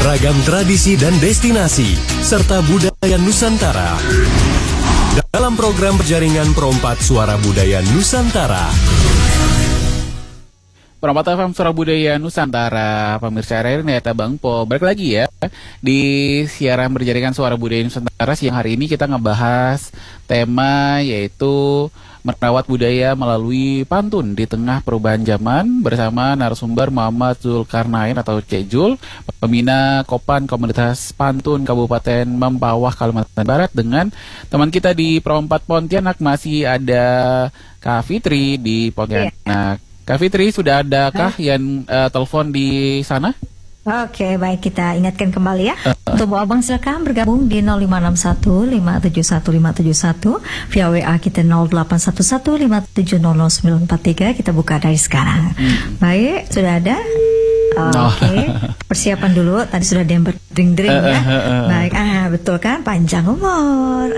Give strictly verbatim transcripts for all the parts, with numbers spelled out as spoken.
beragam tradisi dan destinasi, serta budaya Nusantara. Dalam program Penjaringan Perompat Suara Budaya Nusantara. Perompat F M Suara Budaya Nusantara, pemirsa R R ini ya Bang Po. Balik lagi ya di siaran Berjaringan Suara Budaya Nusantara. Siang hari ini kita ngebahas tema yaitu merawat budaya melalui pantun di tengah perubahan zaman bersama narasumber Muhammad Zulkarnain atau Cek Jul, pembina Kopan Komunitas Pantun Kabupaten Mempawah, Kalimantan Barat, dengan teman kita di Perompat Pontianak. Masih ada Kak Fitri di Pontianak. Kak Fitri, sudah adakah yang uh, telepon di sana? Oke, baik, kita ingatkan kembali ya. Uh, uh. Untuk Bu Abang silakan bergabung di nol lima enam satu lima tujuh satu lima tujuh satu, via W A kita nol delapan satu satu lima tujuh nol nol sembilan empat tiga. Kita buka dari sekarang. Hmm. Baik, sudah ada. Uh, Oke, okay. Persiapan dulu. Tadi sudah ada yang berdring-dring uh, ya. Uh, uh, uh. Baik, ah betul kan, panjang umur.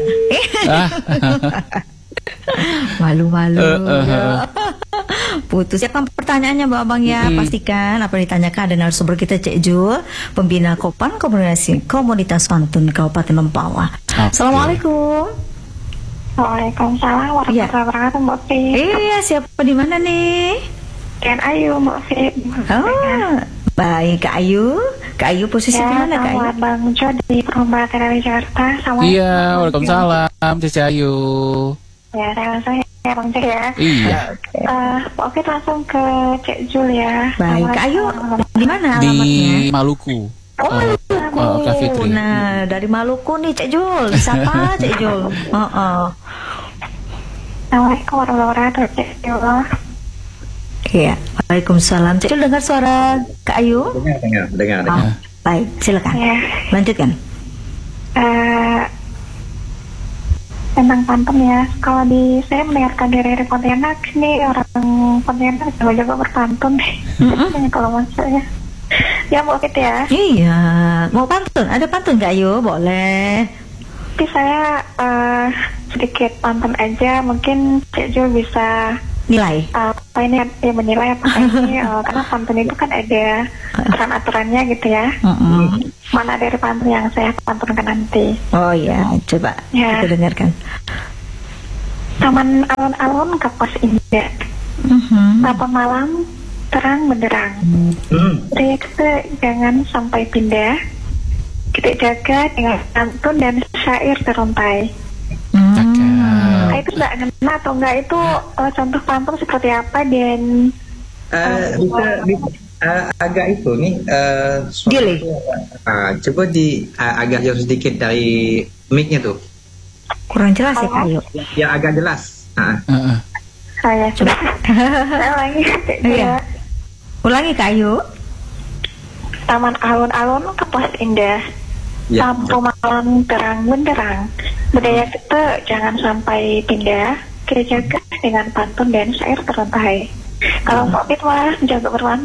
Malu-malu. Uh, uh, uh. Putus. Siapkan pertanyaannya Mbak Abang ya. Mm. Pastikan apa yang ditanyakan ada narasumber kita Cek Jul, pembina Kopan Komunitas Komunitas Pantun Kabupaten Mempawah. Okay. Assalamualaikum. Waalaikumsalam warahmatullahi wabarakatuh Mbak Fi. Iya, siapa di mana nih? Ken Ayu Mbak Fi. Oh, baik Kak Ayu. Kak Ayu posisi ya, di mana Kak Ayu? Bang Jo di Perumbahan T V Jakarta. Iya, waalaikumsalam Cek Ayu. Ya, saya langsung ya Bang Cek ya. Iya. Okay. Uh, Oke, langsung ke Cek Jul ya. Baik, Kak Ayu di mana alamatnya? Di Maluku. Oh, uh, uh, Kak Fitri. Nah, dari Maluku nih Cek Jul. Siapa Cek Jul? Uh -uh. Assalamualaikum warahmatullahi wabarakatuh Cek Jul. Iya, waalaikumsalam. Cek Jul, dengar suara Kak Ayu? Dengar, dengar, dengar. Oh, dengar. baik, silakan. Ya. Lanjutkan. Uh, tentang pantun ya, kalau di saya mendengarkan dari Pontianak, ini orang Pontianak juga berpantun mm-hmm. kalau maksudnya ya mau gitu ya. Iya, mau pantun, ada pantun nggak Ayu? Boleh. Tapi saya uh, sedikit pantun aja, mungkin Cek Jul bisa nilai uh, apa ini ya, menilai apa ini uh, karena pantun itu kan ada aturan-aturannya gitu ya. Uh-uh. Mana dari pantun yang saya pantunkan nanti. Oh iya, coba ya. Kita dengarkan. Taman alun-alun kapas indah, uh-huh. Apa malam terang benderang, uh-huh. Kita jangan sampai pindah, kita jaga dengan pantun dan syair teruntai. Hmm. Nah, itu nggak ngena atau enggak itu uh, contoh pantun seperti apa dan uh, bisa, bisa uh, agak itu nih uh, Gili. Uh, coba di uh, agak jauh sedikit dari mic-nya tuh. Kurang jelas ya Kak Ayu. Ya agak jelas. Uh. Uh-uh. Saya coba. Saya lagi. Iya. Ulangi Kak Ayu. Taman alun-alun kapas indah. Ya. Lampu malam terang benderang, budaya kita jangan sampai pindah, kita jaga dengan pantun dan syair teruntai. Kalau Pak Fit mah jaga berpantun.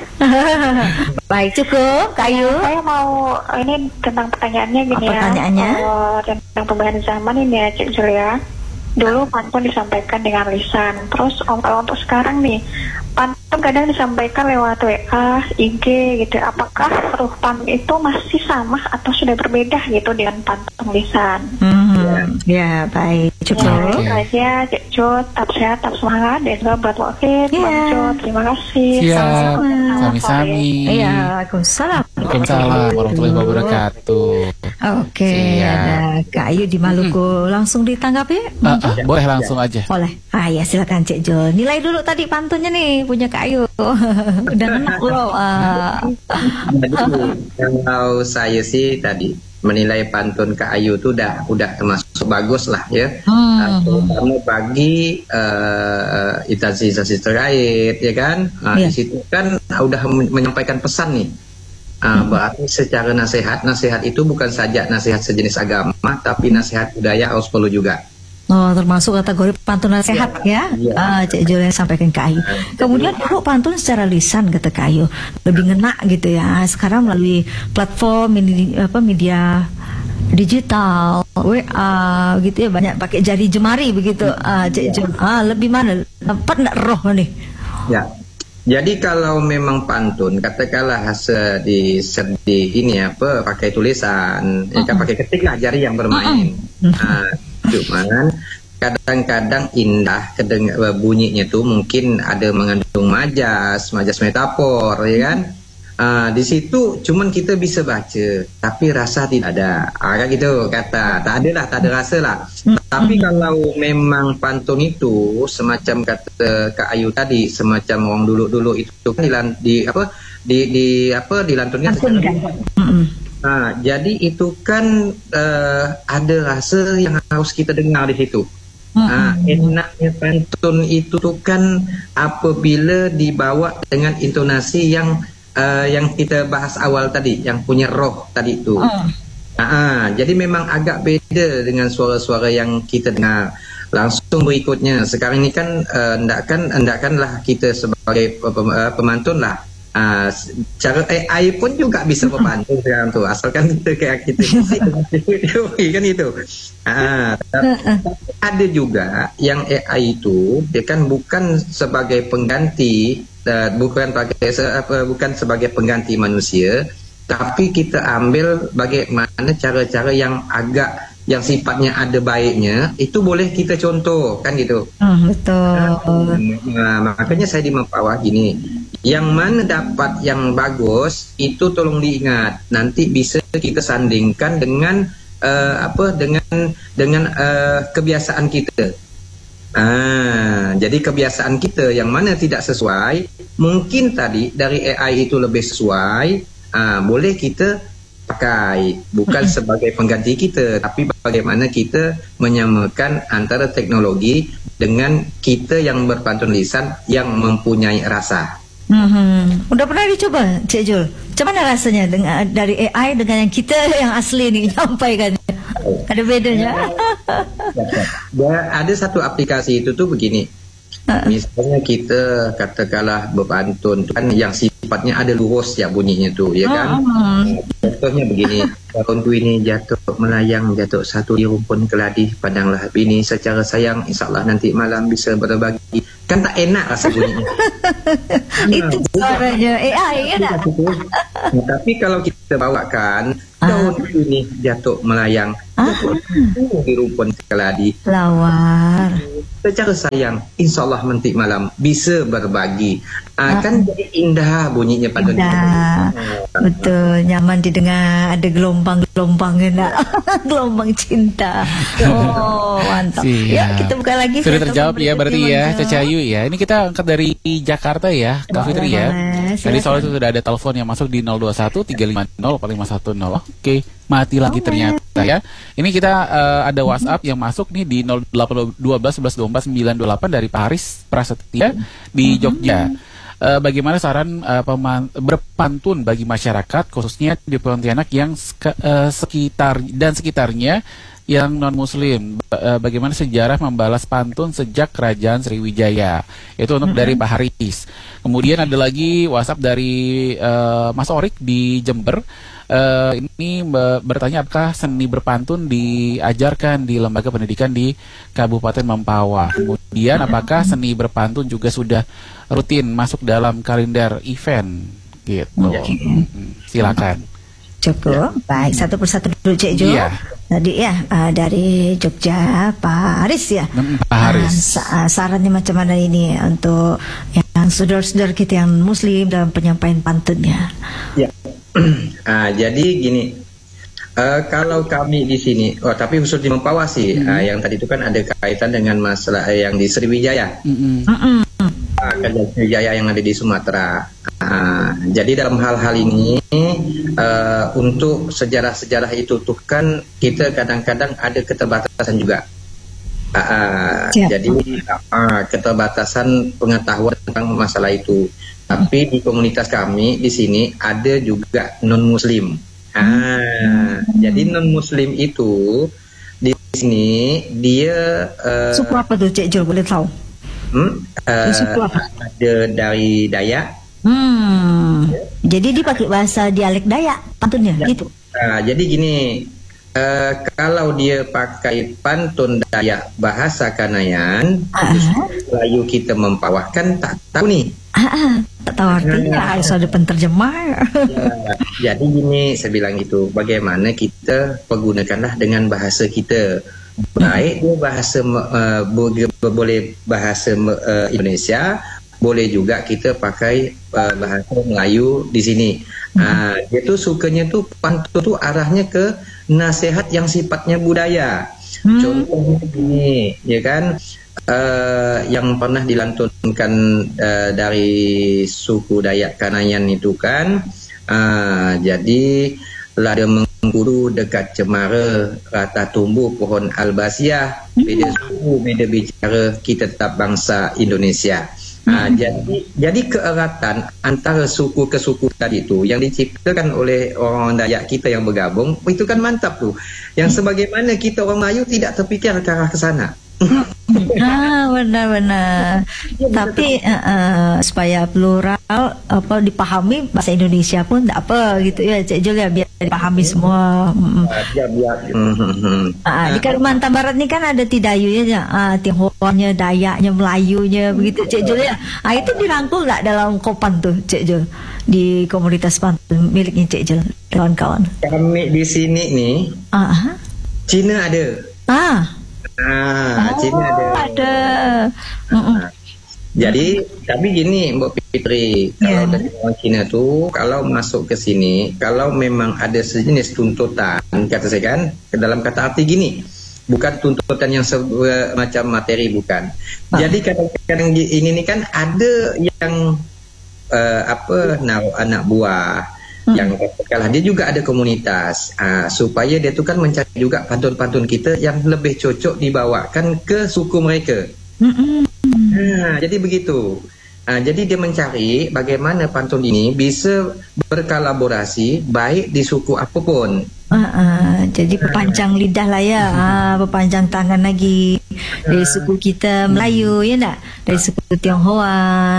Baik, cukup Kayu. Saya mau ini tentang pertanyaannya gini ya. Pertanyaannya uh, tentang perubahan zaman ini ya Cik Julia. Dulu pantun disampaikan dengan lisan, terus kalau untuk sekarang nih pantun kadang disampaikan lewat W A, I G gitu. Apakah ruh pantun itu masih sama atau sudah berbeda gitu dengan pantun lisan? Mm-hmm. Ya, baik, cukup. Ya, itu aja, Cik Jod, tetap sehat, tetap semangat, dan juga buat Wakil, yeah. Bang Jod, terima kasih. Siap, sami-sami. Iya, Waalaikumsalam. Waalaikumsalam warahmatullahi wabarakatuh. Oke, okay, ada Kak Ayu di Maluku. Hmm. Langsung ditanggapi? Uh, uh, boleh langsung aja. Boleh. Ah ya, silakan Cik Jol. Nilai dulu tadi pantunnya nih punya Kak Ayu. Udah enak loh. Uh. Kalau saya sih tadi menilai pantun Kak Ayu itu udah udah termasuk bagus lah ya. Hmm. Terutama bagi uh, instansi-instansi terkait ya kan. Nah, yeah. Di situ kan udah menyampaikan pesan nih. Uh, hmm. Berarti secara nasihat, nasihat itu bukan saja nasihat sejenis agama, tapi nasihat budaya harus perlu juga. Oh, termasuk kategori pantun nasihat ya, ya. Uh, Cik Jul yang sampaikan ke Ayu. Kemudian dulu pantun secara lisan kata Kak Ayu lebih ngena gitu ya. Sekarang melalui platform ini, apa media digital, W A gitu ya, banyak pakai jari jemari begitu. Uh, Cik Jul, ah lebih mana? Dapat nggak roh nih? Ya. Jadi kalau memang pantun, katakanlah se di, se di ini apa pakai tulisan, ya kan pakai ketik lah jari yang bermain. Nah, cuman kadang-kadang indah kedengar bunyinya tuh mungkin ada mengandung majas, majas metafor, ya kan? Uh, di situ cuman kita bisa baca, tapi rasa tidak ada. Ah, gitu kata, tak ada lah, tak ada rasa lah. Tapi kalau memang pantun itu semacam kata Kak Ayu tadi, semacam orang dulu-dulu itu kan dilan, di apa di di apa dilantunkan. Nah, jadi itu kan uh, ada rasa yang harus kita dengar di situ. Nah, enaknya pantun itu tuh kan apabila dibawa dengan intonasi yang Uh, yang kita bahas awal tadi, yang punya roh tadi itu. Uh. Uh, jadi memang agak beda dengan suara-suara yang kita dengar. Langsung berikutnya, sekarang ini kan uh, endakan, endakanlah kita sebagai uh, pemantun lah. Uh, cara A I pun juga bisa pemantun sekarang tu, asalkan kita kayak kita kan itu. Uh, ada juga yang A I itu dia kan bukan sebagai pengganti. Uh, bukan pakai uh, bukan sebagai pengganti manusia, tapi kita ambil bagaimana cara-cara yang agak yang sifatnya ada baiknya itu boleh kita contoh kan gitu. Hmm, betul. Nah, makanya saya di Mempawah gini, yang mana dapat yang bagus itu tolong diingat, nanti bisa kita sandingkan dengan uh, apa dengan dengan uh, kebiasaan kita. Ah, jadi kebiasaan kita yang mana tidak sesuai, mungkin tadi dari A I itu lebih sesuai, ah, boleh kita pakai, bukan sebagai pengganti kita, tapi bagaimana kita menyamakan antara teknologi dengan kita yang berpantun lisan yang mempunyai rasa. Hmm, udah pernah dicoba, Cik Jul? Macam mana rasanya dengan dari A I dengan yang kita yang asli nih nyampaikan? Ada bedanya? Ya, ada satu aplikasi itu tuh begini. Misalnya kita katakanlah berpantun kan yang sifatnya ada lurus ya bunyinya tuh, ya kan? Contohnya begini, tahunku ini jatuh melayang, jatuh satu di rumpun keladi, pandanglah bini secara sayang, insyaallah nanti malam bisa berbagi. Kan tak enak rasa bunyinya. Itu suaranya A I ya tak? Nah, tapi kalau kita bawakan tahunku ini jatuh melayang, jatuh di rumpun keladi, lawar secara sayang, insyaallah nanti malam bisa berbagi. Ah, kan jadi indah bunyinya pantun. Indah, betul, nyaman didengar, ada gelombang-gelombang enak, gelombang cinta. Oh, mantap. Siap. Ya, kita buka lagi. Sudah terjawab ya berarti ya, Caca Ayu ya. Ini kita angkat dari Jakarta ya, Kak Fitri ya. Tadi soal itu sudah ada telepon yang masuk di nol dua satu tiga lima nol empat lima satu nol. Oke, mati lagi ternyata ya. Ini kita uh, ada WhatsApp yang masuk nih di nol delapan dua belas sebelas dua puluh empat sembilan dua puluh delapan dari Pak Haris Prasetya di Jogja. Uh, bagaimana saran uh, peman- berpantun bagi masyarakat khususnya di Pontianak yang sek- uh, sekitar dan sekitarnya yang non Muslim? Uh, bagaimana sejarah membalas pantun sejak Kerajaan Sriwijaya? Itu untuk mm-hmm. dari Pak Haris. Kemudian ada lagi WhatsApp dari uh, Mas Orik di Jember. Uh, ini be- bertanya apakah seni berpantun diajarkan di lembaga pendidikan di Kabupaten Mempawah. Kemudian apakah seni berpantun juga sudah rutin masuk dalam kalender event gitu. Hmm, silakan. Cukup. Baik, satu persatu dulu Cik Jo. Iya. Tadi ya uh, dari Jogja Pak Haris ya. Pak Haris. Uh, sarannya macam mana ini untuk yang saudara-saudara kita yang Muslim dalam penyampaian pantunnya? Ya. Ah, jadi gini, uh, kalau kami di sini, oh tapi khusus di Mempawah sih, mm-hmm. uh, yang tadi itu kan ada kaitan dengan masalah uh, yang di Sriwijaya, mm-hmm. uh, kan Sriwijaya yang ada di Sumatera. Uh, jadi dalam hal-hal ini, uh, untuk sejarah-sejarah itu tuh kan kita kadang-kadang ada keterbatasan juga. Uh, uh, jadi uh, keterbatasan pengetahuan tentang masalah itu. Tapi di komunitas kami di sini ada juga non Muslim. Ah, hmm. Jadi non Muslim itu di sini dia uh, suku apa tuh Cik Jo, boleh tahu? Hmm, uh, suku apa? Ada dari Dayak. Hmm. Ya. Jadi dia pakai bahasa dialek Dayak pantunnya ya. Gitu. Uh, jadi gini, uh, kalau dia pakai pantun Dayak bahasa Kanayan, uh-huh. Melayu kita Mempawah kan tak tahu nih. Ah, tak tahu artinya, harus ada penterjemah. Ya, jadi gini, saya bilang gitu, bagaimana kita pergunakanlah dengan bahasa kita. Baik dia bahasa uh, boleh, boleh bahasa uh, Indonesia, boleh juga kita pakai uh, bahasa Melayu di sini. Uh, dia tuh sukanya tuh pantun tuh arahnya ke nasihat yang sifatnya budaya. Hmm. Contohnya gini, ya kan? Uh, yang pernah dilantunkan uh, dari suku Dayak Kanayan itu kan, uh, jadi lada mengguru dekat cemara, rata tumbuh pohon albasiah, beda suku beda bicara, kita tetap bangsa Indonesia. Uh, jadi jadi keeratan antara suku ke suku tadi itu yang diciptakan oleh orang Dayak kita yang bergabung, itu kan mantap tuh. Yang sebagaimana kita orang Melayu tidak terfikir ke arah ke sana. Ah, benar-benar. Tapi uh, uh, supaya plural apa dipahami, bahasa Indonesia pun tak apa gitu ya, Cik Jul ya, biar dipahami semua. Mm. Ya, biar. Ah, di Kalimantan Barat ni kan ada Tidayunya, ah, Tionghoanya, Dayaknya, Melayunya begitu, Cik Jul ya. Ah, itu dirangkul tak dalam Kopan tuh, Cik Jul, di komunitas pantun miliknya Cik Jul, kawan-kawan? Kami di sini nih, ah. Cina ada. Ah. Ah, oh, Cina ada. ada. Nah, jadi, tapi gini, Mbak Fitri, kalau yeah. dari orang Cina tuh, kalau masuk ke sini, kalau memang ada sejenis tuntutan, kata saya kan, ke dalam kata arti gini, bukan tuntutan yang semacam materi, bukan. Ah. Jadi kadang-kadang ini nih kan ada yang uh, apa, naruh anak buah. Hmm. Yang kalah dia juga ada komunitas, uh, supaya dia tu kan mencari juga pantun-pantun kita yang lebih cocok dibawakan ke suku mereka. Hmm. Nah, jadi begitu. Uh, jadi dia mencari bagaimana pantun ini bisa berkolaborasi baik di suku apapun. Uh, uh, jadi perpanjang lidah lah ya, uh, perpanjang tangan lagi dari suku kita Melayu, ya tak? Dari suku Tionghoa,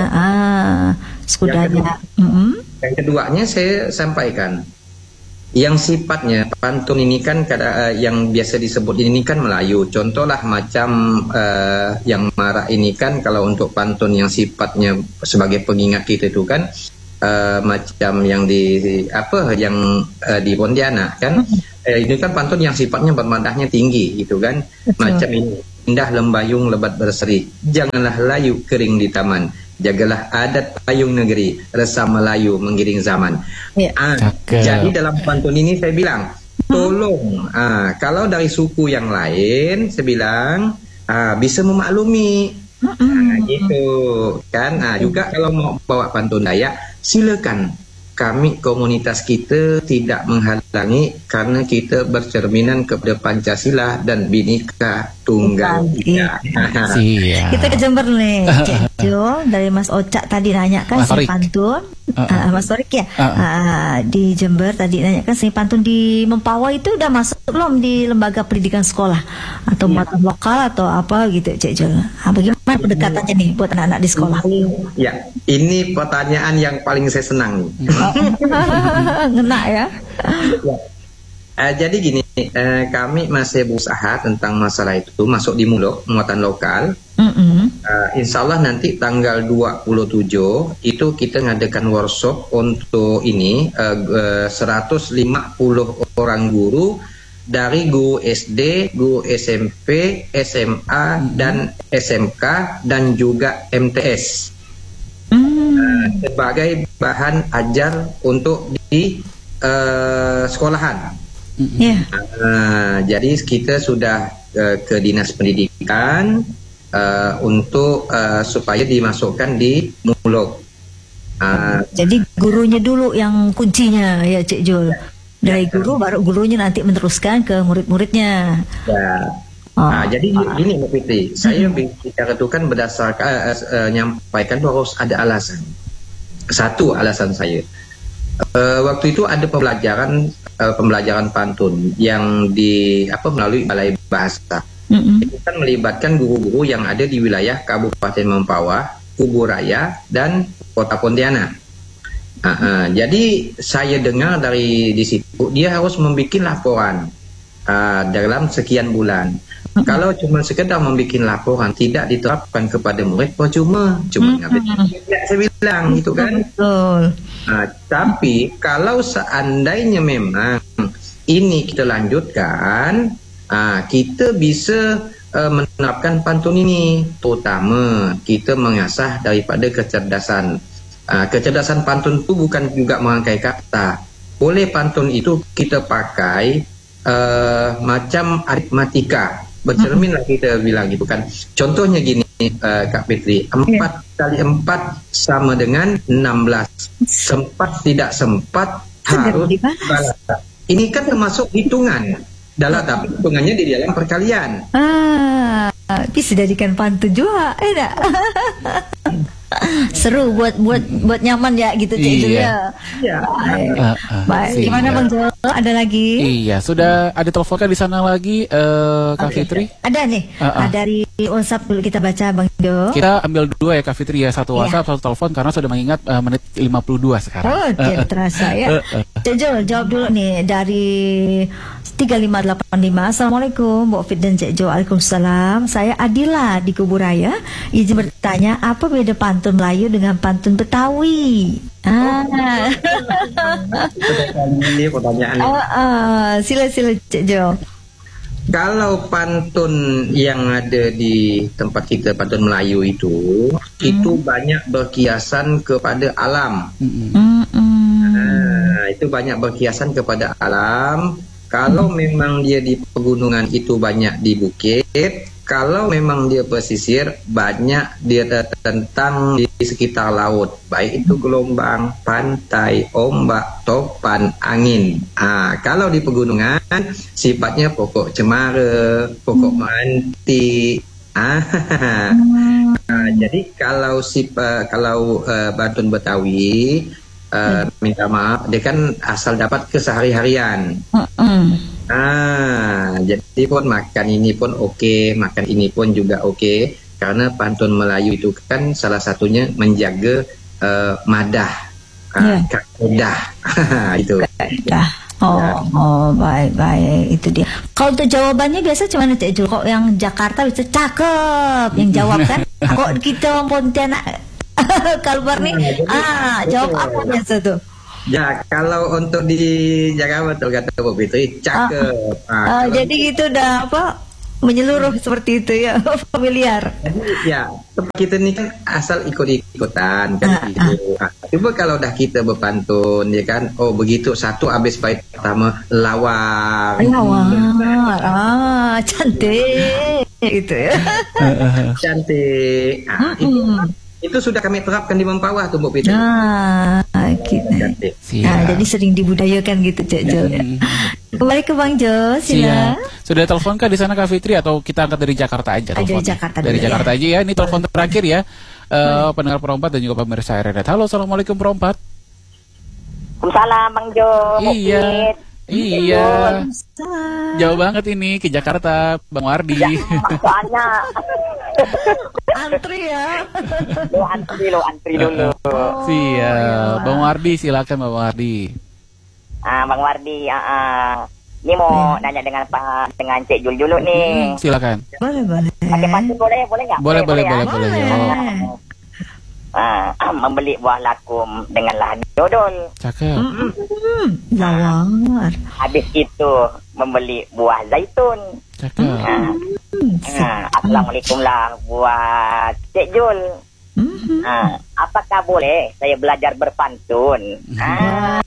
uh, suku Dayak. Yang keduanya saya sampaikan, yang sifatnya pantun ini kan kada, uh, yang biasa disebut ini kan Melayu. Contohlah macam uh, yang marak ini kan, kalau untuk pantun yang sifatnya sebagai pengingat kita itu kan uh, macam yang di apa yang uh, di Pontianak kan, uh, ini kan pantun yang sifatnya bermadahnya tinggi gitu kan. Betul. Macam ini, indah lembayung lebat berseri, janganlah layu kering di taman, jagalah adat payung negeri, resah Melayu mengiring zaman. Ya. Ah, jadi dalam pantun ini saya bilang, tolong, ah, kalau dari suku yang lain, saya bilang ah, bisa memaklumi, ah, gitu kan. Ah, juga kalau mau bawa pantun Dayak, silakan. Kami komunitas kita tidak menghalangi karena kita bercerminan kepada Pancasila dan Bhinneka Tunggal Ika. Iya. Kita ke Jember nih, Cik Jul, dari Mas Ocak tadi nanya kan si pantun, uh, uh. Uh, Mas Torik ya, uh, uh. Uh, di Jember tadi nanya kan si pantun di Mempawah itu udah masuk belum di lembaga pendidikan sekolah atau ya. mata lokal atau apa gitu, Cik Jul? Nah, bagaimana pendekatannya nih buat anak-anak di sekolah? Ya, ini pertanyaan yang paling saya senang nih. Ngena ya. Ya. Uh, jadi gini, uh, kami masih berusaha tentang masalah itu masuk di Mulok, muatan lokal. Mm-hmm. uh, Insya Allah nanti tanggal dua puluh tujuh itu kita ngadakan workshop untuk ini uh, uh, seratus lima puluh orang guru dari guru S D, guru S M P, S M A, mm-hmm. dan S M K dan juga M T S. Mm-hmm. uh, sebagai bahan ajar untuk di uh, sekolahan. Yeah. Uh, jadi kita sudah uh, ke dinas pendidikan uh, untuk uh, supaya dimasukkan di Mulok. Uh, jadi gurunya dulu yang kuncinya ya, Cik Jul. Dari ya, guru baru gurunya nanti meneruskan ke murid-muridnya. Ya. Oh. Nah, jadi oh. gini Mbak Fitri, hmm. saya bicara itu kan berdasarkan uh, uh, nyampaikan bahwa harus ada alasan. Satu alasan saya. Uh, waktu itu ada pembelajaran uh, pembelajaran pantun yang di apa melalui Balai Bahasa. Mm-hmm. Itu kan melibatkan guru-guru yang ada di wilayah Kabupaten Mempawah, Kuburaya, dan Kota Pontianak. Uh, uh, jadi saya dengar dari di situ dia harus membuat laporan uh, dalam sekian bulan. Mm-hmm. Kalau cuma sekedar membuat laporan tidak diterapkan kepada murid, percuma. Cuma mm-hmm. tidak saya bilang gitu kan. Betul. Uh, tapi kalau seandainya memang ini kita lanjutkan, uh, kita bisa uh, menerapkan pantun ini. Terutama kita mengasah daripada kecerdasan. Uh, kecerdasan pantun itu bukan juga merangkai kata. Oleh pantun itu kita pakai uh, macam aritmatika. Bercerminlah kita bilang gitu kan. Contohnya gini, uh, Kak Fitri, empat kali empat sama dengan enam belas. Sempat tidak sempat harus dibalas. Ini kan termasuk hitungan. Dalam tapi hitungannya di dalam perkalian. Ah, bisa jadikan pantun juga, eh dah. Seru buat buat buat nyaman ya gitu Cik Jul ya. Iya. Baik. Uh, uh, Baik. Gimana Bang Jo? Ada lagi? Iya, sudah ada telepon kan di sana lagi uh, Kak okay. Fitri? Ada nih. Uh, uh. Dari WhatsApp dulu kita baca Bang Jo. Kita ambil dua ya Kak Fitri ya, satu WhatsApp, iya. satu telepon karena sudah mengingat uh, menit lima puluh dua sekarang. Oh, tidak uh, terasa ya. Uh, uh. Cik Jul, jawab dulu nih dari tiga lima delapan lima. Assalamualaikum Mbak Fit dan Cik Jo. Waalaikumsalam. Saya Adila di Kuburaya. Izin bertanya, apa beda pantun Melayu dengan pantun Betawi? Ah. Ini pertanyaan. Oh, uh, sila sila Cik Jo. Kalau pantun yang ada di tempat kita, pantun Melayu itu, hmm. itu banyak berkiasan kepada alam. Hmm. Nah, itu banyak berkiasan kepada alam. Kalau memang dia di pegunungan itu banyak di bukit. Kalau memang dia pesisir, banyak dia tentang di sekitar laut. Baik itu gelombang, pantai, ombak, topan, angin. Ah, kalau di pegunungan, sifatnya pokok cemara, pokok manti. Ah, ah, jadi kalau sip, uh, kalau uh, pantun Betawi, uh, minta maaf, dia kan asal dapat kesehari-harian. Ah, jadi pun makan ini pun oke, okay, makan ini pun juga oke, okay, karena pantun Melayu itu kan salah satunya menjaga uh, madah, uh, yeah. kaedah, itu. Kaedah. Oh, ya. oh, baik baik itu dia. Kalau untuk jawabannya biasa cuma Cik Jul, kok yang Jakarta bisa cakep, yang jawab kan? Kok kita Pontianak, Kalbar nih, ah jawab apa biasa tuh? Ya, kalau untuk di Jakarta betul kata Bu Fitri, cakep. Ah, ah, jadi gitu udah apa menyeluruh seperti itu ya, familiar. Jadi, ya, kita ini kan asal ikut-ikutan kan ah, gitu. Ah. Coba kalau dah kita berpantun ya kan, oh begitu satu habis bait pertama lawar. Lawar, ah cantik itu ya. Cantik. Ah, itu itu sudah kami terapkan di Mempawah tuh Bu Fitri. Nah, gitu. Nah, jadi sering dibudayakan gitu Cik Jo. Kembali ke Bang Jo, sila. Sudah telepon kah di sana Kak Fitri atau kita angkat dari Jakarta aja? Dari Jakarta dari dulu, Jakarta ya. aja ya. Ini telepon terakhir ya. Uh, pendengar Perompat dan juga pemirsa R R Net. Halo, assalamualaikum Perompat. Waalaikumsalam Bang Jo. Iya. Iya. Jauh banget ini ke Jakarta, Bang Wardi. Ya, soalnya antri ya. Lo antri lo antri dulu. Oh, siap. Bang Wardi silakan Bang Wardi. Ah, Bang Wardi, ah, ah. Ini mau hmm. nanya dengan Pak dengan Cik Jul dulu nih. Hmm, silakan. Boleh boleh. Pakai pantun boleh boleh nggak? Boleh boleh boleh boleh. boleh. boleh. Ah, ah, membeli buah lakum dengan lah dodol. Cakep. Hmm, lawar. Habis itu membeli buah zaitun. Cakep. Ah, ah, Assalamualaikum lah buat Cik Jul. Mm-hmm. Ah, apakah boleh saya belajar berpantun? Ah.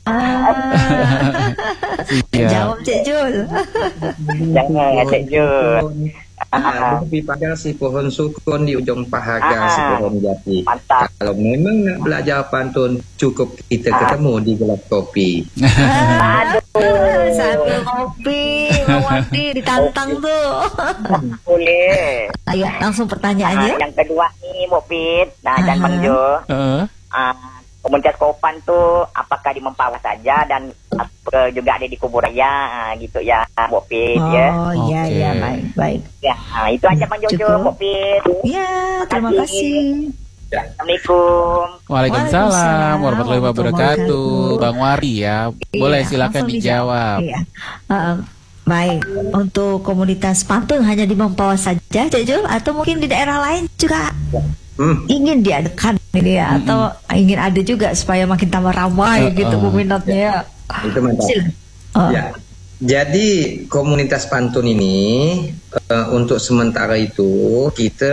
Jawab Cik Jul. Jangan Cik Jul. Ah, tapi pada si pohon sukun di ujung pahaga ah, si pohon jati. Mantap. Kalau memang nak belajar pantun, cukup kita ah. ketemu di gelap kopi. Aduh, sambil kopi, Wardi ditantang tuh. Boleh. Ayo langsung pertanyaannya. Ah, yang kedua nih, Bu Fit, nah dan Bang Jo. Uh. Ah, komunitas Kopan tuh apakah di Mempawah saja dan apa, juga ada di Kuburaya ah, gitu ya, Bu Fit oh, ya. Oh iya okay. iya baik baik. Ya, ah, itu aja Bang Jojo, Bu Fit. Iya, terima kasih. Assalamualaikum. Waalaikumsalam warahmatullahi wabarakatuh. Bang Wardi ya, boleh iya, silakan dijawab. Iya. Uh, Baik, untuk komunitas pantun hanya di Mempawah saja, Cak Jul, atau mungkin di daerah lain juga hmm. ingin diadakan ini ya, hmm. atau ingin ada juga supaya makin tambah ramai uh, gitu uh, peminatnya ya. Itu mantap. Oh. Ya. Jadi komunitas pantun ini uh, untuk sementara itu kita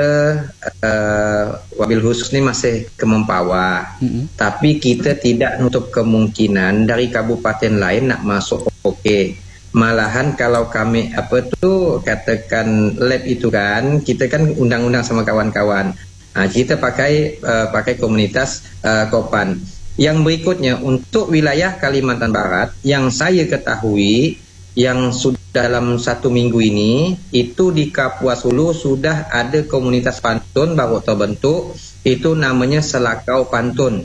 uh, wabil khusus ini masih ke Mempawah, mm-hmm. tapi kita tidak nutup kemungkinan dari kabupaten lain nak masuk. Oke, okay. Malahan kalau kami apa tuh katakan lab itu kan kita kan undang-undang sama kawan-kawan, nah, kita pakai uh, pakai komunitas uh, Kopan. Yang berikutnya untuk wilayah Kalimantan Barat yang saya ketahui yang sudah dalam satu minggu ini itu di Kapuas Hulu sudah ada komunitas pantun baru terbentuk, itu namanya Selakau Pantun.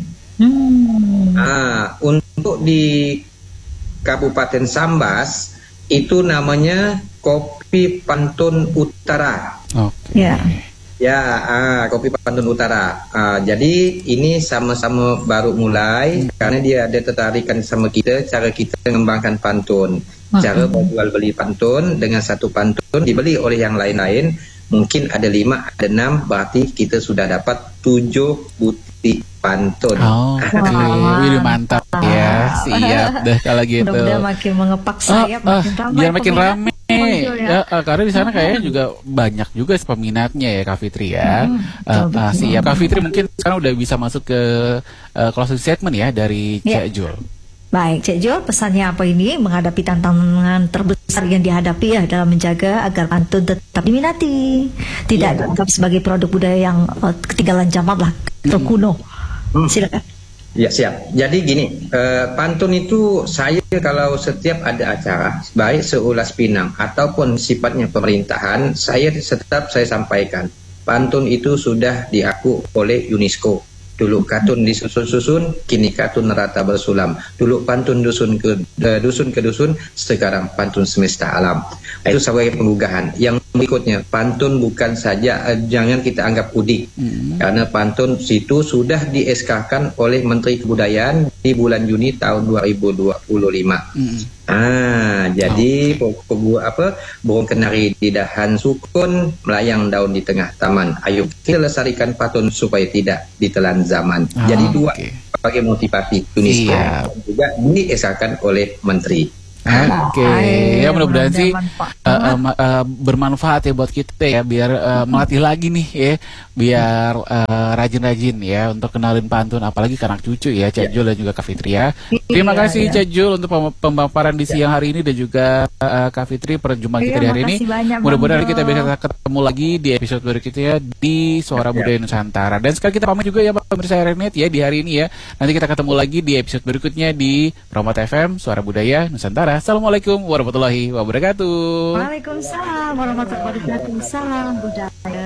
Hmm. Ah, untuk di Kabupaten Sambas itu namanya Kopi Pantun Utara. Oke. Okay. Ya. Ya, ah, Kopi Pantun Utara. Ah, jadi ini sama-sama baru mulai karena dia ada tertarikan sama kita cara kita mengembangkan pantun. Cara jual beli pantun dengan satu pantun dibeli oleh yang lain-lain mungkin ada lima, ada enam, berarti kita sudah dapat tujuh butik pantun. Oh, oke, okay. Wih, mantap ya, siap deh kalau gitu. Mudah-mudahan makin mengepak sayap, oh, makin ramai. Biar makin ramai. Ya. Ya, karena di sana kayaknya juga banyak juga peminatnya ya Kak Fitri ya. Hmm, uh, uh, siap Kak Fitri, mungkin sekarang udah bisa masuk ke uh, closing statement ya dari ya. Cak Jul. Baik, Cak Jul, pesannya apa ini menghadapi tantangan terbesar yang dihadapi ya dalam menjaga agar pantun tetap diminati, tidak ya. dianggap sebagai produk budaya yang uh, ketinggalan zaman lah, atau hmm. kuno. Hmm. Silakan. Ya, siap. Jadi gini, eh, pantun itu saya kalau setiap ada acara, baik seulas Pinang ataupun sifatnya pemerintahan, saya tetap saya sampaikan, pantun itu sudah diaku oleh UNESCO. Dulu katun disusun-susun, kini katun rata bersulam. Dulu pantun dusun ke uh, dusun ke dusun, sekarang pantun semesta alam. Itu sebagai penggugahan. Yang berikutnya, pantun bukan saja uh, jangan kita anggap udik, mm-hmm. karena pantun itu sudah di S K-kan oleh Menteri Kebudayaan di bulan Juni tahun dua ribu dua puluh lima. Mm-hmm. Ah, jadi okay. apa burung kenari di dahan sukun, melayang daun di tengah taman. Ayo kita lestarikan pantun supaya tidak ditelan zaman. Ah, jadi dua okay. sebagai motivasi UNESCO yeah. juga diesahkan oleh Menteri. Oke, okay. Ya mudah-mudahan sih uh, uh, uh, bermanfaat ya buat kita ya, biar uh, melatih lagi nih ya, biar uh, rajin-rajin ya untuk kenalin pantun, apalagi ke anak cucu ya, Cak Jul dan juga Kak Fitri ya. Terima kasih Cak Jul untuk pemaparan di siang hari ini dan juga uh, Kak Fitri perjumpaan kita di hari ini. Mudah-mudahan kita bisa ketemu lagi di episode berikutnya di Suara Budaya Nusantara. Dan sekali kita pamit juga ya Pak pemirsa R N E T ya di hari ini ya. Nanti kita ketemu lagi di episode berikutnya di Promot F M Suara Budaya Nusantara. Assalamualaikum warahmatullahi wabarakatuh. Waalaikumsalam warahmatullahi wabarakatuh. Salam budaya.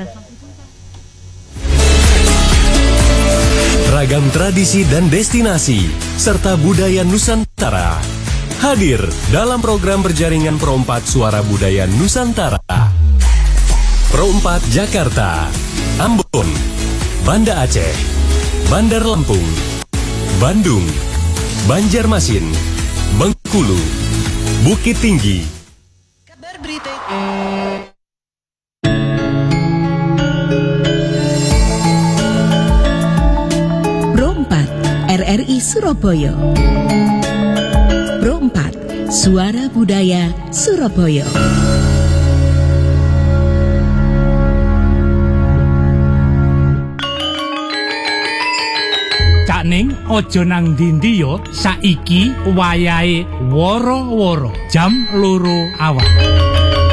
Ragam tradisi dan destinasi serta budaya Nusantara hadir dalam program berjaringan Pro empat Suara Budaya Nusantara. Pro empat Jakarta, Ambon, Banda Aceh, Bandar Lampung, Bandung, Banjarmasin, Bengkulu, Bukit Tinggi. Kabar berita. Pro empat R R I Surabaya. Pro empat Suara Budaya Surabaya. Cak Ning ojo nang ndi yo, saiki wayahe woro-woro jam loro awan.